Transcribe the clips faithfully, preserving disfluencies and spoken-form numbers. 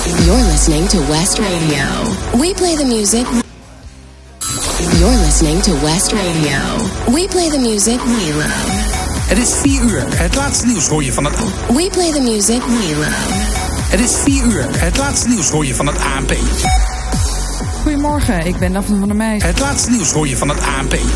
You're listening to West Radio. We play the music. You're listening to West Radio. We play the music we love. Het is vier uur. Het laatste nieuws hoor je van het... We play the music we love. Het is vier uur. Het laatste nieuws hoor je van het A N P. Goedemorgen, ik ben Daphne van der Meijs. Het laatste nieuws hoor je van het A N P.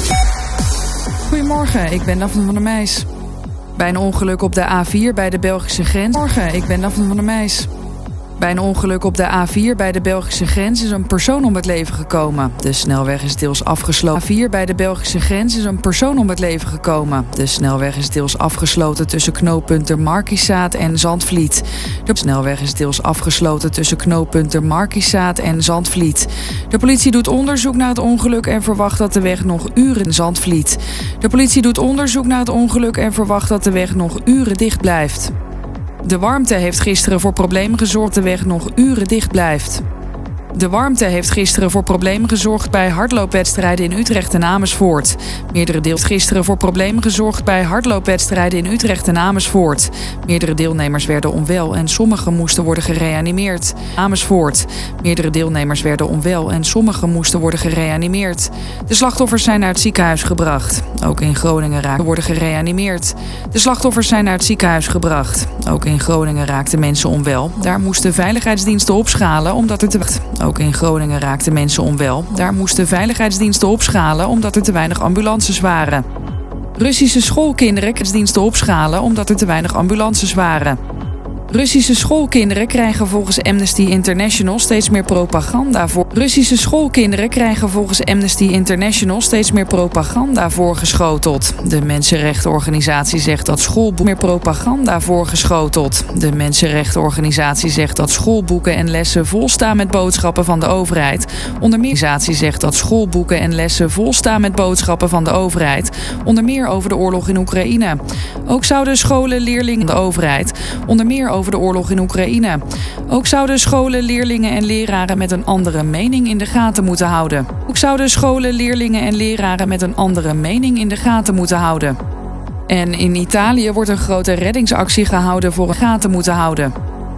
Goedemorgen, ik ben Daphne van der Meijs. Bij een ongeluk op de A vier bij de Belgische grens. Morgen, ik ben Daphne van der Meijs. Bij een ongeluk op de A vier bij de Belgische grens is een persoon om het leven gekomen. De snelweg is deels afgesloten. A vier bij de Belgische grens is een persoon om het leven gekomen. De snelweg is deels afgesloten tussen knooppunten Markizaat en Zandvliet. De snelweg is deels afgesloten tussen knooppunten Markizaat en Zandvliet. De politie doet onderzoek naar het ongeluk en verwacht dat de weg nog uren in Zandvliet. De politie doet onderzoek naar het ongeluk en verwacht dat de weg nog uren dicht blijft. De warmte heeft gisteren voor problemen gezorgd dat de weg nog uren dicht blijft. De warmte heeft gisteren voor problemen gezorgd bij hardloopwedstrijden in Utrecht en Amersfoort. Meerdere deelnemers gisteren voor problemen gezorgd bij hardloopwedstrijden in Utrecht en Amersfoort. Meerdere deelnemers werden onwel en sommigen moesten worden gereanimeerd. Amersfoort. Meerdere deelnemers werden onwel en sommigen moesten worden gereanimeerd. De slachtoffers zijn naar het ziekenhuis gebracht. Ook in Groningen raakten worden gereanimeerd. De slachtoffers zijn naar het ziekenhuis gebracht. Ook in Groningen raakten mensen onwel. Daar moesten veiligheidsdiensten opschalen omdat er te Ook in Groningen raakten mensen onwel. Daar moesten veiligheidsdiensten opschalen omdat er te weinig ambulances waren. Russische schoolkinderen diensten opschalen omdat er te weinig ambulances waren. Russische schoolkinderen krijgen volgens Amnesty International steeds meer propaganda voor. Russische schoolkinderen krijgen volgens Amnesty International steeds meer propaganda voorgeschoteld. De mensenrechtenorganisatie zegt dat schoolboeken meer propaganda voorgeschoteld. De mensenrechtenorganisatie zegt dat schoolboeken en lessen vol staan met boodschappen van de overheid. Onder meer organisatie zegt dat schoolboeken en lessen vol staan met boodschappen van de overheid. Onder meer over de oorlog in Oekraïne. Ook zouden scholen leerlingen van de overheid. Onder meer over over de oorlog in Oekraïne. Ook zouden scholen, leerlingen en leraren met een andere mening in de gaten moeten houden. Ook zouden scholen, leerlingen en leraren met een andere mening in de gaten moeten houden. En in Italië wordt een grote reddingsactie gehouden voor een gaten moeten houden.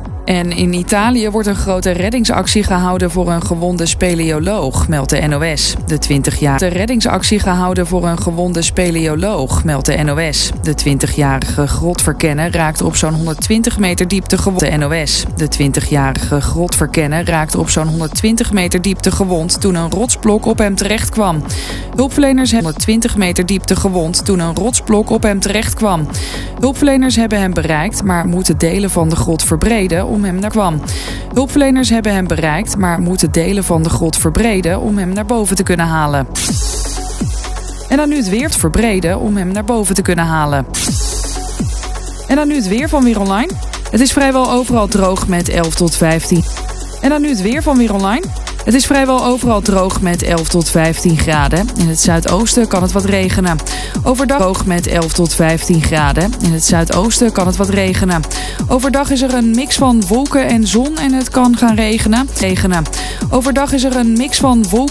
En in Italië wordt een grote reddingsactie gehouden voor een gewonde speleoloog, meldt de N O S. De twintigjarige reddingsactie gehouden voor een gewonde speleoloog, meldt de N O S. De twintigjarige grotverkenner raakte op zo'n honderdtwintig meter diepte gewond. De N O S. De twintigjarige grotverkenner raakte op zo'n honderdtwintig meter diepte gewond toen een rotsblok op hem terecht kwam. Hulpverleners hebben honderdtwintig meter diepte gewond toen een rotsblok op hem terecht kwam. Hulpverleners hebben hem bereikt, maar moeten delen van de grot verbreden om hem naar kwam. Hulpverleners hebben hem bereikt, maar moeten delen van de grot verbreden om hem naar boven te kunnen halen. En dan nu het weer verbreden om hem naar boven te kunnen halen. En dan nu het weer van Weer Online. Het is vrijwel overal droog met elf tot vijftien. En dan nu het weer van Weer Online. Het is vrijwel overal droog met elf tot vijftien graden. In het zuidoosten kan het wat regenen. Overdag droog met elf tot vijftien graden. In het zuidoosten kan het wat regenen. Overdag is er een mix van wolken en zon en het kan gaan regenen. regenen. Overdag is er een mix van wolken